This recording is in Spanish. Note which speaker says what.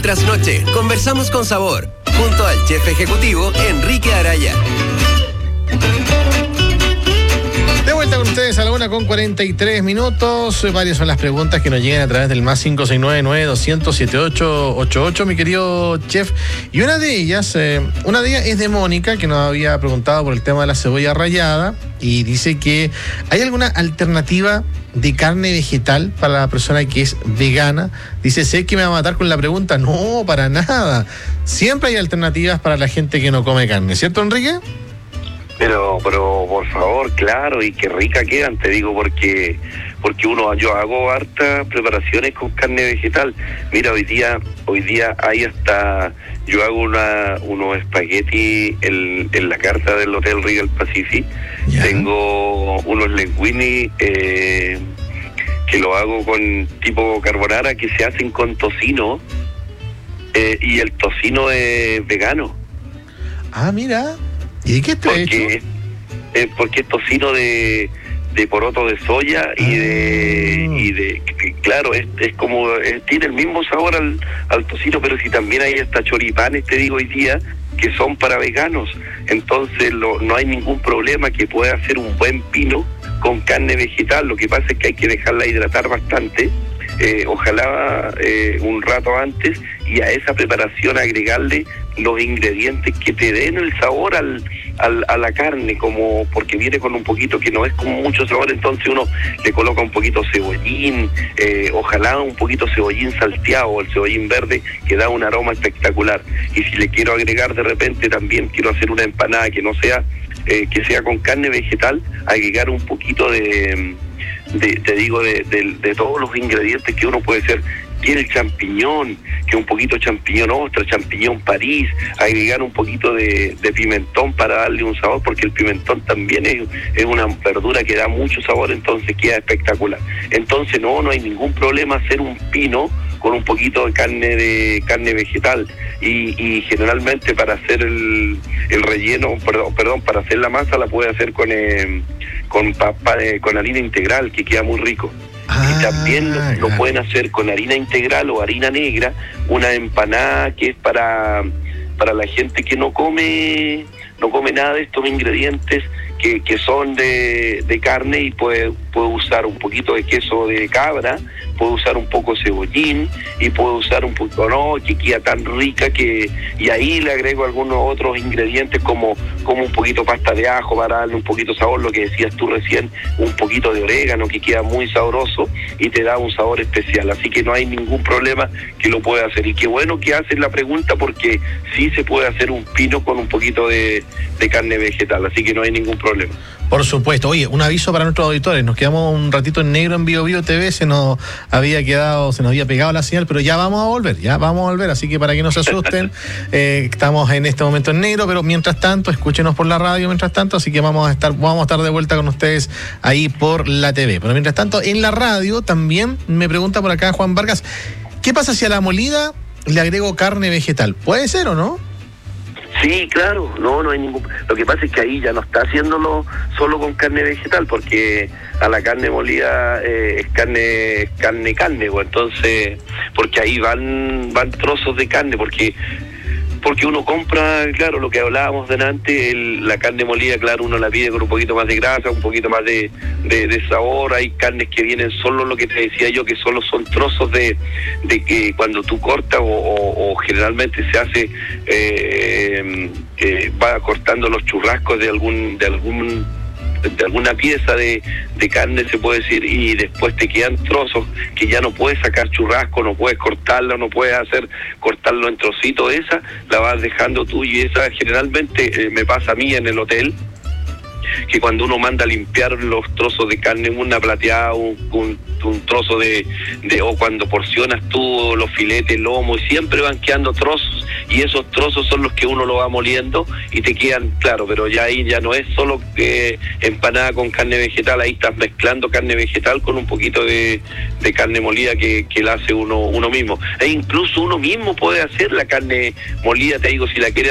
Speaker 1: el trasnoche, conversamos con sabor, junto al chef ejecutivo Enrique Araya.
Speaker 2: De vuelta con ustedes a la 1:43. Varias son las preguntas que nos llegan a través del más 569-900-7888, mi querido chef. Y una de ellas es de Mónica, que nos había preguntado por el tema de la cebolla rallada. Y dice que ¿hay alguna alternativa de carne vegetal para la persona que es vegana? Dice, sé que me va a matar con la pregunta. No, para nada. Siempre hay alternativas para la gente que no come carne, ¿cierto, Enrique?
Speaker 3: Pero por favor, claro, y qué rica quedan, te digo, porque yo hago hartas preparaciones con carne vegetal. Mira, hoy día hay hasta, yo hago unos espaguetis en la carta del Hotel Regal Pacific. Yeah. Tengo unos linguini que lo hago con tipo carbonara, que se hacen con tocino, y el tocino es vegano.
Speaker 2: Ah, mira. ¿Y de qué está hecho?
Speaker 3: Porque es tocino de poroto de soya y de claro, es como tiene el mismo sabor al tocino, pero si también hay hasta choripanes, te digo hoy día, que son para veganos. Entonces no hay ningún problema que pueda hacer un buen pino con carne vegetal. Lo que pasa es que hay que dejarla hidratar bastante, ojalá un rato antes, y a esa preparación agregarle los ingredientes que te den el sabor a la carne, como porque viene con un poquito que no es como mucho sabor, entonces uno le coloca un poquito cebollín, ojalá un poquito cebollín salteado, el cebollín verde, que da un aroma espectacular. Y si le quiero agregar de repente, también quiero hacer una empanada que no sea que sea con carne vegetal, agregar un poquito de todos los ingredientes que uno puede hacer. Tiene el champiñón, que un poquito champiñón ostra, champiñón París, agregar un poquito de pimentón para darle un sabor, porque el pimentón también es una verdura que da mucho sabor, entonces queda espectacular. Entonces no hay ningún problema hacer un pino con un poquito de carne vegetal, y generalmente para hacer el relleno, para hacer la masa la puede hacer con harina integral, que queda muy rico. Y también lo pueden hacer con harina integral o harina negra, una empanada que es para la gente que no come nada de estos ingredientes que son de carne, y puede usar un poquito de queso de cabra, puede usar un poco de cebollín, y puede usar un poco, que queda tan rica y ahí le agrego algunos otros ingredientes como un poquito pasta de ajo para darle un poquito de sabor, lo que decías tú recién, un poquito de orégano, que queda muy sabroso y te da un sabor especial. Así que no hay ningún problema que lo pueda hacer. Y qué bueno que haces la pregunta, porque sí se puede hacer un pino con un poquito de carne vegetal, así que no hay ningún problema.
Speaker 2: Por supuesto. Oye, un aviso para nuestros auditores. Nos quedamos un ratito en negro en Bio TV. Se nos había pegado la señal, pero ya vamos a volver. Así que para que no se asusten, estamos en este momento en negro, pero mientras tanto, escúchenos por la radio así que vamos a estar de vuelta con ustedes ahí por la TV. Pero mientras tanto, en la radio también me pregunta por acá Juan Vargas, ¿qué pasa si a la molida le agrego carne vegetal? ¿Puede ser o no?
Speaker 3: Sí, claro, no hay ningún... Lo que pasa es que ahí ya no está haciéndolo solo con carne vegetal, porque a la carne molida es carne, pues, entonces, porque ahí van trozos de carne, porque uno compra, claro, lo que hablábamos delante, la carne molida, claro, uno la pide con un poquito más de grasa, un poquito más de sabor. Hay carnes que vienen solo, lo que te decía yo, que solo son trozos de que cuando tú cortas o generalmente se hace, va cortando los churrascos de alguna pieza de carne, se puede decir, y después te quedan trozos que ya no puedes sacar churrasco, no puedes cortarlo, no puedes cortarlo en trocitos. Esa la vas dejando tú, y esa generalmente me pasa a mí en el hotel, que cuando uno manda a limpiar los trozos de carne, una plateada, un trozo o cuando porcionas tú los filetes, lomo, y siempre van quedando trozos, y esos trozos son los que uno lo va moliendo y te quedan, claro, pero ya ahí ya no es solo empanada con carne vegetal, ahí estás mezclando carne vegetal con un poquito de carne molida que la hace uno mismo. E incluso uno mismo puede hacer la carne molida, te digo, si la quiere